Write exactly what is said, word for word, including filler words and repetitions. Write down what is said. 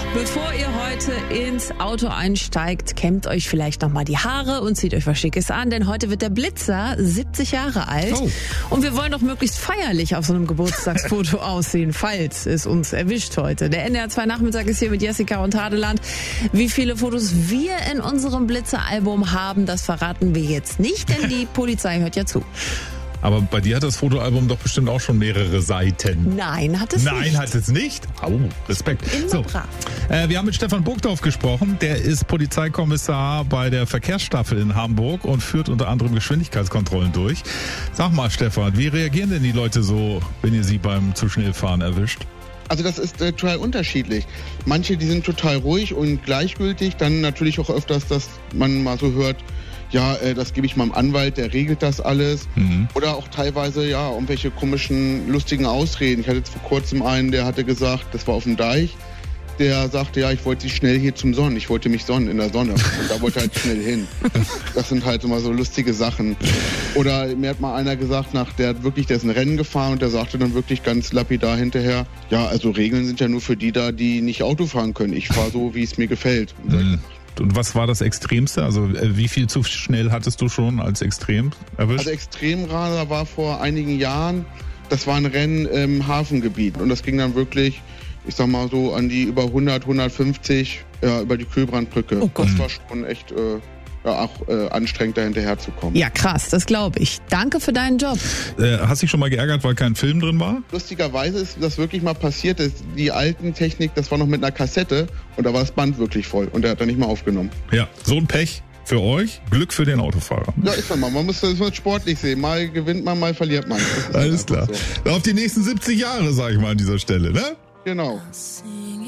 Bevor ihr heute ins Auto einsteigt, kämmt euch vielleicht nochmal die Haare und zieht euch was Schickes an, denn heute wird der Blitzer siebzig Jahre alt. Oh. Und wir wollen doch möglichst feierlich auf so einem Geburtstagsfoto aussehen, falls es uns erwischt heute. Der N D R zwei Nachmittag ist hier mit Jessica und Tadeland. Wie viele Fotos wir in unserem Blitzer-Album haben, das verraten wir jetzt nicht, denn die Polizei hört ja zu. Aber bei dir hat das Fotoalbum doch bestimmt auch schon mehrere Seiten. Nein, hat es Nein, nicht. Nein, hat es nicht? Au, Respekt. Immer so, brav. Äh, wir haben mit Stefan Burgdorf gesprochen. Der ist Polizeikommissar bei der Verkehrsstaffel in Hamburg und führt unter anderem Geschwindigkeitskontrollen durch. Sag mal, Stefan, wie reagieren denn die Leute so, wenn ihr sie beim zu schnell fahren erwischt? Also das ist äh, total unterschiedlich. Manche, die sind total ruhig und gleichgültig. Dann natürlich auch öfters, dass man mal so hört, ja, äh, das gebe ich meinem Anwalt, der regelt das alles. Mhm. Oder auch teilweise, ja, irgendwelche komischen, lustigen Ausreden. Ich hatte jetzt vor kurzem einen, der hatte gesagt, das war auf dem Deich, der sagte, ja, ich wollte sich schnell hier zum Sonnen. Ich wollte mich sonnen in der Sonne. Und da wollte er halt schnell hin. Das sind halt immer so lustige Sachen. Oder mir hat mal einer gesagt, nach, der hat wirklich, der ist ein Rennen gefahren und der sagte dann wirklich ganz lapidar hinterher, ja, also Regeln sind ja nur für die da, die nicht Auto fahren können. Ich fahre so, wie es mir gefällt. Mhm. Und was war das Extremste? Also wie viel zu schnell hattest du schon als extrem erwischt? Also Extremradler war vor einigen Jahren, das war ein Rennen im Hafengebiet. Und das ging dann wirklich, ich sag mal so, an die über hundert, hundertfünfzig, ja, über die Kühlbrandbrücke. Oh Gott. Das war schon echt äh, ja, auch äh, anstrengend, da hinterherzukommen. Ja, krass, das glaube ich. Danke für deinen Job. Äh, hast dich schon mal geärgert, weil kein Film drin war? Lustigerweise ist das wirklich mal passiert. Ist die alten Technik, das war noch mit einer Kassette und da war das Band wirklich voll und der hat dann nicht mehr aufgenommen. Ja, so ein Pech für euch, Glück für den Autofahrer. Ja, ist man mal. Man muss das sportlich sehen. Mal gewinnt man, mal verliert man. Alles klar. So. Auf die nächsten siebzig Jahre, sage ich mal an dieser Stelle, ne? Genau.